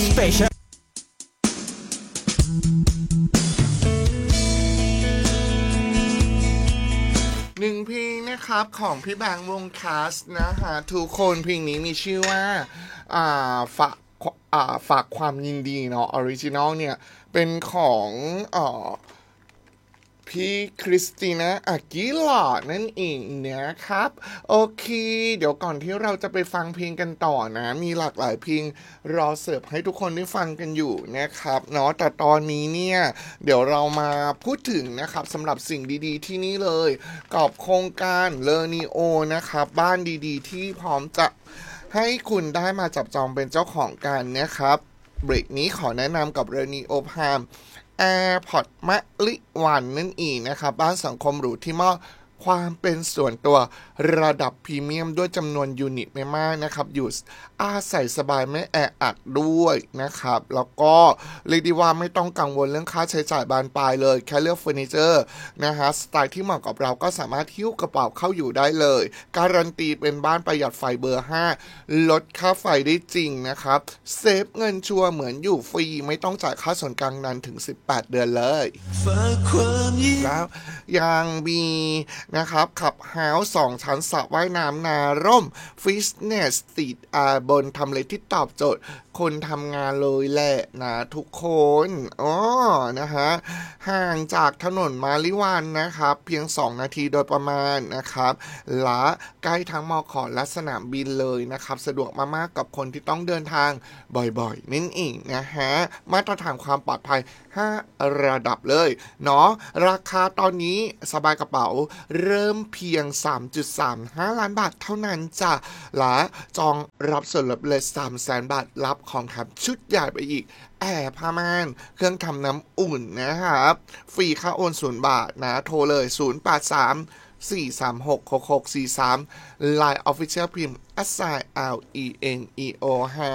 special หนึ่งเพลงนะครับของพี่แบงค์วงคาสนะฮะทุกคนเพลงนี้มีชื่อว่าฝากฝากความยินดีเนาะออริจินอลเนี่ยเป็นของพี่คริสติน่าอากิลานั่นเองนะครับโอเคเดี๋ยวก่อนที่เราจะไปฟังเพลงกันต่อนะมีหลากหลายเพลงรอเสิร์ฟให้ทุกคนได้ฟังกันอยู่นะครับเนาะแต่ตอนนี้เนี่ยเดี๋ยวเรามาพูดถึงนะครับสำหรับสิ่งดีๆที่นี่เลยกับโครงการเลอนีโอนะครับบ้านดีๆที่พร้อมจะให้คุณได้มาจับจองเป็นเจ้าของกันนะครับเบรกนี้ขอแนะนำกับเรนีโอพามAirPods มะลิวันนั่นเองนะครับบ้านสังคมหรูที่มอบความเป็นส่วนตัวระดับพรีเมียมด้วยจำนวนยูนิตไม่มากนะครับอยู่อาศัยสบายไม่แออัดด้วยนะครับแล้วก็เรียกได้ว่าไม่ต้องกังวลเรื่องค่าใช้จ่ายบานปลายเลยแค่เลือกเฟอร์นิเจอร์นะฮะสไตล์ที่เหมาะกับเราก็สามารถหิ้วกระเป๋าเข้าอยู่ได้เลยการันตีเป็นบ้านประหยัดไฟเบอร์5ลดค่าไฟได้จริงนะครับเซฟเงินชัวร์เหมือนอยู่ฟรีไม่ต้องจ่ายค่าส่วนกลางนานถึง18 เดือนเลยแล้วยังมีนะครับขับเฮาส์2 ชั้นสระว่ายน้ำนาร่มฟิตเนสสตรีทบนทำเลที่ตอบโจทย์คนทำงานเลยแหละนะทุกคนนะฮะห่างจากถนนมาลิวันนะครับเพียง2 นาทีโดยประมาณนะครับและใกล้ทั้งมอขอและสนามบินเลยนะครับสะดวกมากๆกับคนที่ต้องเดินทางบ่อยๆนั่นเองนะฮะมาตรฐานความปลอดภัย5 ระดับเลยเนาะราคาตอนนี้สบายกระเป๋าเริ่มเพียง 3.35 ล้านบาทเท่านั้นจ้ะและจองรับส่วนลดเลย 300,000 บาทรับของแถมชุดใหญ่ไปอีกแอร์ผ้าม่านเครื่องทำน้ำอุ่นนะครับฟรีค่าโอน0 บาทนะโทรเลย083 436 6643 Line Official พิมพ์ @LENEO ฮะ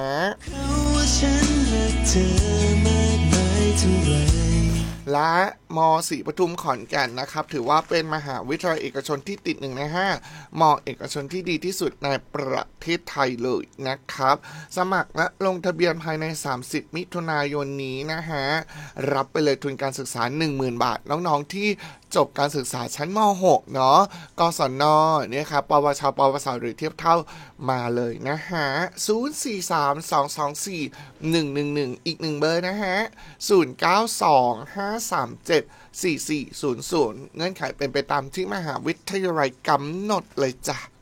และม.ศรีปทุมขอนแก่นนะครับถือว่าเป็นมหาวิทยาลัยเอกชนที่ติด1 ใน 5ม.เอกชนที่ดีที่สุดในประเทศไทยเลยนะครับสมัครและลงทะเบียนภายใน30 มิถุนายนนี้นะฮะรับไปเลยทุนการศึกษา 10,000 บาทน้องๆที่จบการศึกษาชั้นม.6 เนาะกศนเนี่ยครับปวชปวสหรือเทียบเท่ามาเลยนะฮะ043-224-111อีก1เบอร์นะฮะ0925374400เงื่อนไขเป็นไปตามที่มหาวิทยาลัยกำหนดเลยจ้ะ